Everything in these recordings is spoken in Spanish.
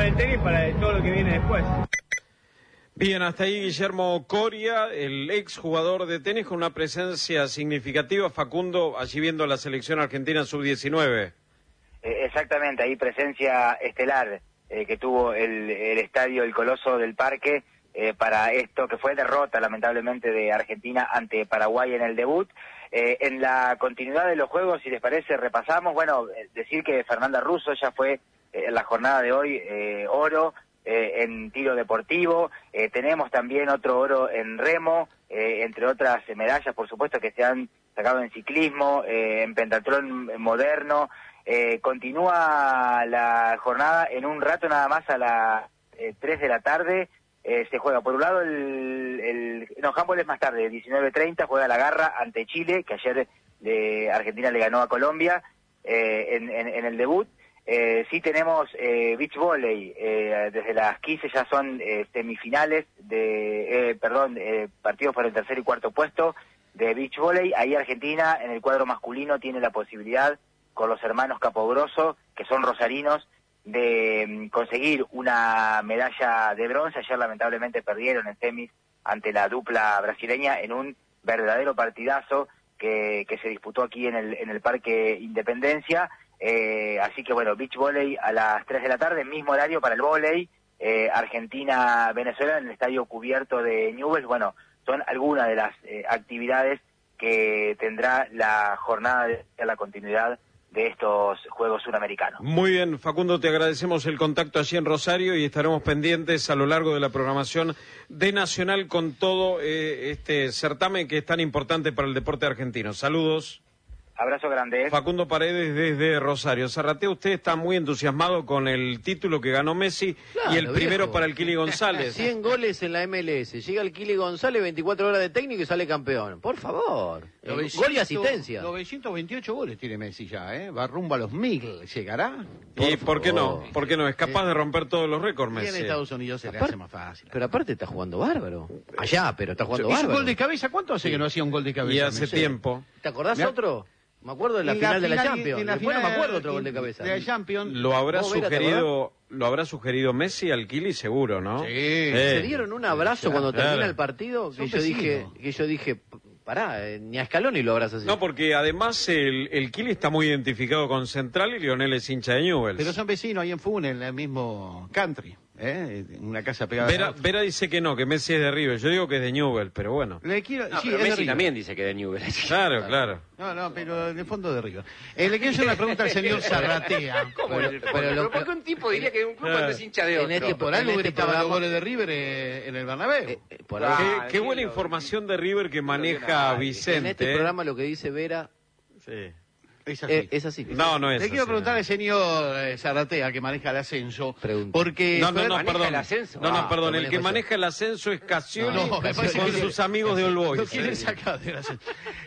el tenis para todo lo que viene después. Bien, hasta ahí Guillermo Coria, el ex jugador de tenis con una presencia significativa. Facundo, allí viendo la selección argentina sub-19. Exactamente, ahí presencia estelar que tuvo el estadio El Coloso del Parque para esto que fue derrota lamentablemente de Argentina ante Paraguay en el debut. En la continuidad de los juegos, si les parece, repasamos, bueno, decir que Fernanda Russo ya fue en la jornada de hoy oro en tiro deportivo, tenemos también otro oro en remo, entre otras medallas, por supuesto, que se han sacado en ciclismo, en pentatlón moderno. Continúa la jornada en un rato nada más a las 3 de la tarde. Se juega por un lado handball es más tarde, 19:30, juega la Garra ante Chile, que ayer Argentina le ganó a Colombia en el debut. Sí tenemos beach volley, desde las 15 ya son semifinales partidos por el tercer y cuarto puesto de beach volley. Ahí Argentina en el cuadro masculino tiene la posibilidad con los hermanos Capogrosso, que son rosarinos, de conseguir una medalla de bronce. Ayer lamentablemente perdieron en semis ante la dupla brasileña en un verdadero partidazo que se disputó aquí en el Parque Independencia. Así que bueno, beach volley a las 3 de la tarde, mismo horario para el volley, Argentina-Venezuela en el estadio cubierto de Newell's. Bueno, son algunas de las actividades que tendrá la jornada de la continuidad de estos Juegos Suramericanos. Muy bien, Facundo, te agradecemos el contacto allí en Rosario y estaremos pendientes a lo largo de la programación de Nacional con todo este certamen que es tan importante para el deporte argentino. Saludos. Abrazo grande. Facundo Paredes desde Rosario. Zarratea, usted está muy entusiasmado con el título que ganó Messi, claro, y el primero viejo para el Kili González. 100 goles en la MLS. Llega el Kili González, 24 horas de técnico y sale campeón. Por favor. Gol y asistencia. 928 goles tiene Messi ya, va rumbo a los 1000. ¿Llegará? ¿Y por qué no? ¿Por qué no? Es capaz de romper todos los récords, Messi. Y en Estados Unidos se le hace más fácil. Pero aparte está jugando bárbaro. Allá, pero está jugando bárbaro. ¿Hizo un gol de cabeza? ¿Cuánto hace que no hacía un gol de cabeza? Y hace tiempo. ¿Te acordás otro? Me acuerdo de la final de la Champions. Después no me acuerdo otro gol de cabeza. De la Champions. Lo habrá sugerido Messi al Kili seguro, ¿no? Sí. Se dieron un abrazo cuando termina el partido que yo dije, pará, ni a Scaloni lo abrazas así. No, porque además el Kili está muy identificado con Central y Lionel es hincha de Newell's. Pero son vecinos ahí en Funes, en el mismo country. En una casa pegada. Vera dice que no, que Messi es de River. Yo digo que es de Newell's, pero bueno. Pero Messi también dice que es de Newell's. Claro. No, pero en el fondo de River. Le quiero hacer una pregunta al señor Zarratea. Pero ¿por qué un tipo diría que un club no es hincha de otro? Por algo gritaba los goles de River en el Bernabéu. Qué buena información de River que maneja Vicente. En este programa lo que dice Vera... Sí. Es así. No es así. Le quiero preguntar al señor Zarratea, que maneja el ascenso. Porque perdón. El que maneja el ascenso es Cassioli con sus amigos de All Boys. Lo quieren sacar del ascenso.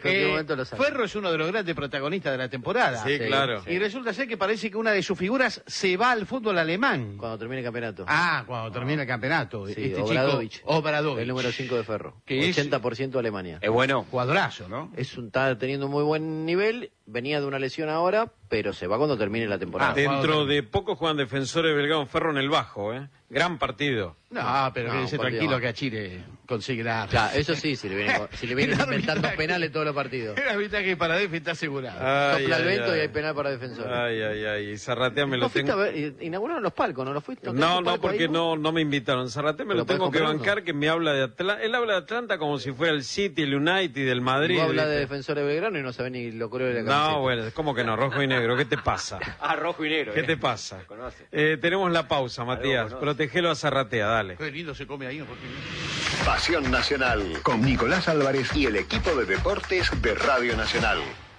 Ferro es uno de los grandes protagonistas de la temporada. Sí, claro. Y resulta ser que parece que una de sus figuras se va al fútbol alemán. Cuando termine el campeonato. Cuando termine el campeonato. Sí, Obradovich. El número 5 de Ferro. Que 80% Alemania. Es bueno. Jugadorazo, ¿no? Está teniendo un muy buen nivel. Venía de una lesión ahora, pero se va cuando termine la temporada. Dentro de poco juegan Defensores Belgrano Ferro en el Bajo, Gran partido. No, pero quédese tranquilo que a Chile consigue la... Claro, eso sí, si le vienen inventando penales todos los partidos. El arbitraje para Def está asegurado. Sopla el viento y hay penal para Defensores. Y Zarratea me lo tengo... Inauguraron los palcos, ¿no lo fuiste? No, porque no me invitaron. Zarratea me lo tengo que bancar, que me habla de Atlanta. Él habla de Atlanta como si fuera el City, el United, el Madrid. No habla de Defensores Belgrano y no sabe ni lo color de la camiseta. No, bueno, ¿cómo que no? Rojo y negro, ¿qué te pasa? Rojo y negro. ¿Qué te pasa? Tenemos la pausa, Matías. Protegelo a Zarratea, dale. Qué lindo se come ahí, ¿no? Pasión Nacional, con Nicolás Álvarez y el equipo de deportes de Radio Nacional.